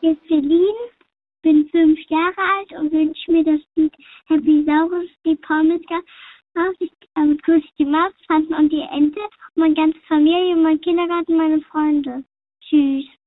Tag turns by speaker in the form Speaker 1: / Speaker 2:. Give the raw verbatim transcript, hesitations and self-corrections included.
Speaker 1: heiße Celine, bin fünf Jahre alt und wünsche mir das Lied Happy Saurus, die Pommes raus. Ich ähm, grüße die Maus, Tanten und die Ente und meine ganze Familie, mein Kindergarten, meine Freunde. Tschüss.